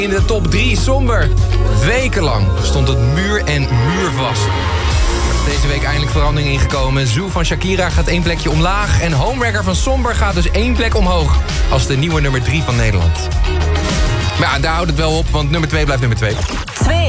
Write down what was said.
In de top 3 Somber. Wekenlang stond het muur en muurvast. Er is deze week eindelijk verandering ingekomen. Zoo van Shakira gaat 1 plekje omlaag. En Homewrecker van Somber gaat dus 1 plek omhoog. Als de nieuwe nummer 3 van Nederland. Maar ja, daar houdt het wel op, want nummer 2 blijft nummer 2.